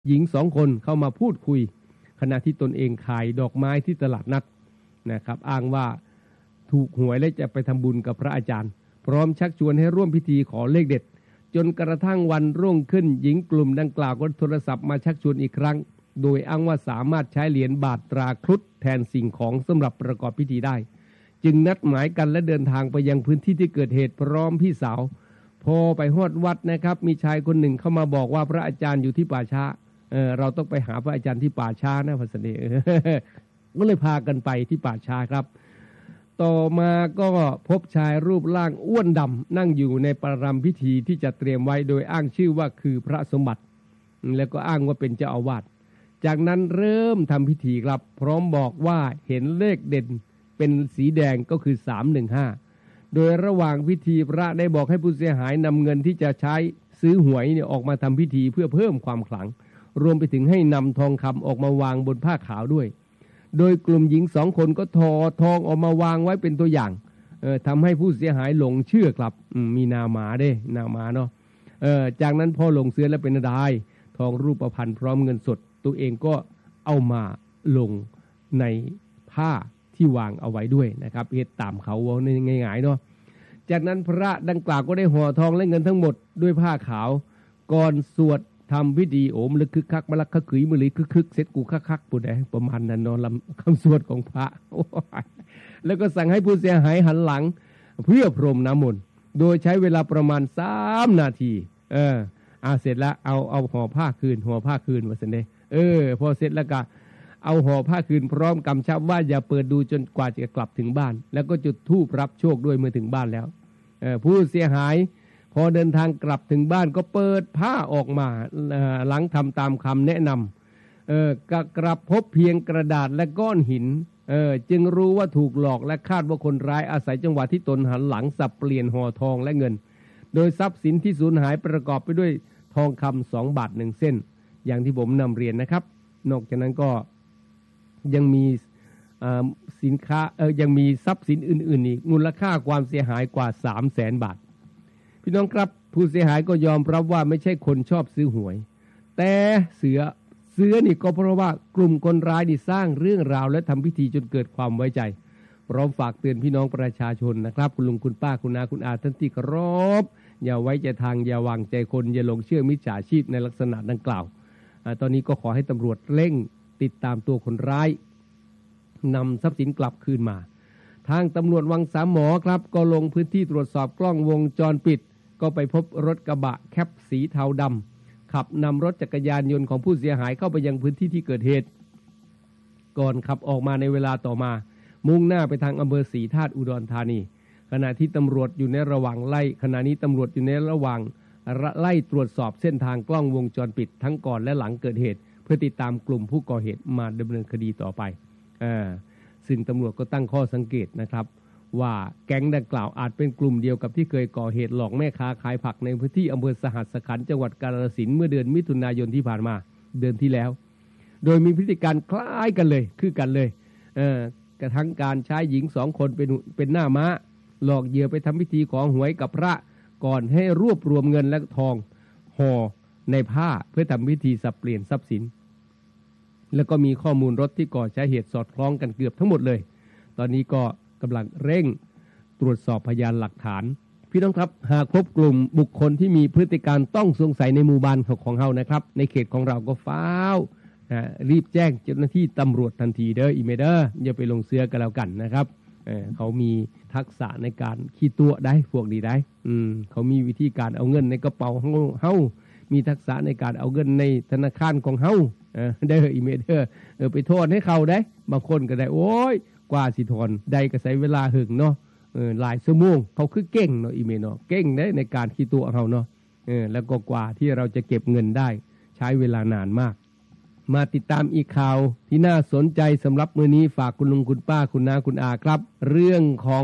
หญิง2 คนเข้ามาพูดคุยขณะที่ตนเองขายดอกไม้ที่ตลาดนัดนะครับอ้างว่าถูกหวยและจะไปทำบุญกับพระอาจารย์พร้อมชักชวนให้ร่วมพิธีขอเลขเด็ดจนกระทั่งวันรุ่งขึ้นหญิงกลุ่มดังกล่าวก็โทรศัพท์มาชักชวนอีกครั้งโดยอ้างว่าสามารถใช้เหรียญบาทตราครุฑแทนสิ่งของสำหรับประกอบพิธีได้จึงนัดหมายกันและเดินทางไปยังพื้นที่ที่เกิดเหตุพร้อมพี่สาวพอไปฮอดวัดนะครับมีชายคนหนึ่งเข้ามาบอกว่าพระอาจารย์อยู่ที่ป่าช้าเราต้องไปหาพระอาจารย์ที่ป่าช้านะพระเสน่ห์ก็เลยพากันไปที่ป่าช้าครับต่อมาก็พบชายรูปร่างอ้วนดำนั่งอยู่ในประรำพิธีที่จะเตรียมไว้โดยอ้างชื่อว่าคือพระสมบัติแล้วก็อ้างว่าเป็นเจ้าอาวาสจากนั้นเริ่มทำพิธีครับพร้อมบอกว่าเห็นเลขเด่นเป็นสีแดงก็คือ315โดยระหว่างพิธีพระได้บอกให้ผู้เสียหายนำเงินที่จะใช้ซื้อหวยเนี่ยออกมาทำพิธีเพื่อเพิ่มความขลังรวมไปถึงให้นำทองคำออกมาวางบนผ้าขาวด้วยโดยกลุ่มหญิง2 คนก็ถอดทองออกมาวางไว้เป็นตัวอย่างทำให้ผู้เสียหายหลงเชื่อครับมีนาหมาเด้นาหมาเนาะจากนั้นพอหลงเชื่อแล้วเป็นอะไรทองรูปพรรณพร้อมเงินสดตัวเองก็เอามาลงในผ้าที่วางเอาไว้ด้วยนะครับเหตุตามเขาว่าง่ายๆเนาะจากนั้นพระดังกล่าวก็ได้ห่อทองและเงินทั้งหมดด้วยผ้าขาวก่อนสวดทำพิธีโอมลึกคึกคักมะลักขะขืยมือลีคึกเสร็จกูคักๆปุ๊ดประมาณนั้นนอนลำคำสวดของพระแล้วก็สั่งให้ผู้เสียหายหันหลังเพื่อพรมน้ำมนต์โดยใช้เวลาประมาณ3 นาทีเสร็จแล้วเอาห่อผ้าคืนว่าสันเดพอเสร็จแล้วก็เอาห่อผ้าคืนพร้อมกำชับว่าอย่าเปิดดูจนกว่าจะกลับถึงบ้านแล้วก็จุดธูปรับโชคด้วยเมื่อถึงบ้านแล้วผู้เสียหายพอเดินทางกลับถึงบ้านก็เปิดผ้าออกมาหลังทำตามคำแนะนำกลับพบเพียงกระดาษและก้อนหินจึงรู้ว่าถูกหลอกและคาดว่าคนร้ายอาศัยจังหวะที่ตนหันหลังสับเปลี่ยนห่อทองและเงินโดยทรัพย์สินที่สูญหายประกอบไปด้วยทองคำ2 บาท 1 เส้นอย่างที่ผมนำเรียนนะครับนอกจากนั้นก็ยังมีสินค้ายังมีทรัพย์สินอื่นๆอีกมูลค่าความเสียหายกว่า 300,000 บาทพี่น้องครับผู้เสียหายก็ยอมรับว่าไม่ใช่คนชอบซื้อหวยแต่เสือนี่ก็เพราะว่ากลุ่มคนร้ายนี่สร้างเรื่องราวและทำพิธีจนเกิดความไว้ใจพร้อมฝากเตือนพี่น้องประชาชนนะครับคุณลุงคุณป้าคุณนาคุณอาท่านที่เคารพอย่าไว้ใจทางอย่าวางใจคนอย่าหลงเชื่อมิจฉาชีพในลักษณะดังกล่าวตอนนี้ก็ขอให้ตำรวจเร่งติดตามตัวคนร้ายนำทรัพย์สินกลับคืนมาทางตำรวจวังสามหมอครับก็ลงพื้นที่ตรวจสอบกล้องวงจรปิดก็ไปพบรถกระบะแคปสีเทาดำขับนำรถจักรยานยนต์ของผู้เสียหายเข้าไปยังพื้นที่ที่เกิดเหตุก่อนขับออกมาในเวลาต่อมามุ่งหน้าไปทางอำเภอศรีธาตุอุดรธานีขณะนี้ตำรวจอยู่ในระหว่างไล่ตรวจสอบเส้นทางกล้องวงจรปิดทั้งก่อนและหลังเกิดเหตุเพื่อติดตามกลุ่มผู้ก่อเหตุมาดำเนินคดีต่อไปซึ่งตำรวจก็ตั้งข้อสังเกตนะครับว่าแก๊งดังกล่าวอาจเป็นกลุ่มเดียวกับที่เคยก่อเหตุหลอกแม่ค้าขายผักในพื้นที่อำเภอสหัสขันธ์จังหวัดกาฬสินธุ์เมื่อเดือนมิถุนายนที่ผ่านมาเดือนที่แล้วโดยมีพฤติการคล้ายกันเลยคือกันเลยกระทั่งการใช้หญิง2 คนเป็นหน้าม้าหลอกเหยื่อไปทำพิธีขอหวยกับพระก่อนให้รวบรวมเงินและทองห่อในผ้าเพื่อทำพิธีสับเปลี่ยนทรัพย์สินแล้วก็มีข้อมูลรถที่ก่อใช้เหตุสอดคล้องกันเกือบทั้งหมดเลยตอนนี้ก็กำลังเร่งตรวจสอบพยานหลักฐานพี่น้องครับหากพบกลุ่มบุคคลที่มีพฤติการต้องสงสัยในหมู่บ้านของเรานะครับในเขตของเราก็ฟ้าวรีบแจ้งเจ้าหน้าที่ตำรวจทันทีเด้ออีเมเดอร์อย่าไปลงเสือกันแล้วกันนะครับเขามีทักษะในการขี้ตัวได้พวกนี้ได้เขามีวิธีการเอาเงินในกระเป๋าเฮามีทักษะในการเอาเงินในธนาคารของเฮาได้อีเมเดอร์ไปโทษให้เขาได้บางคนก็ได้โอ้ยกว่าสิทอนได้ก็ใช้เวลาหึงเนาะหลายชั่วโมงเขาคือเก่งเนาะอีเมเนาะเก่งได้ในการขี้ตัวเขาเนาะแล้วก็กว่าที่เราจะเก็บเงินได้ใช้เวลานานมากมาติดตามอีกข่าวที่น่าสนใจสำหรับมื้อนี้ฝากคุณลุงคุณป้าคุณน้าคุณอาครับเรื่องของ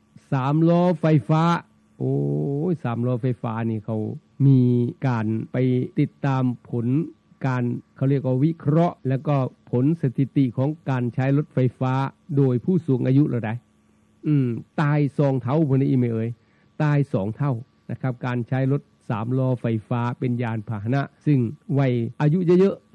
3 ล้อไฟฟ้าโอ้ย3 ล้อไฟฟ้านี่เขามีการไปติดตามผลการเขาเรียกว่าวิเคราะห์แล้วก็ผลสถิติของการใช้รถไฟฟ้าโดยผู้สูงอายุแล้วได้ตาย2 เท่าพวกนี้อีเมตาย2 เท่านะครับการใช้รถ 3 ล้อไฟฟ้าเป็นยานพาหนะซึ่งวัยอายุเยอะ